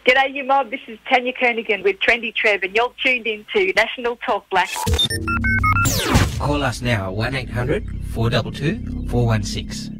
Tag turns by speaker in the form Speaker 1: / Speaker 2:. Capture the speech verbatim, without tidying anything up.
Speaker 1: G'day, you mob. This is Tanya Kernigan with Trendy Trev, and you're tuned in to National Talk Black.
Speaker 2: Call us now, one eight hundred four two two four one six.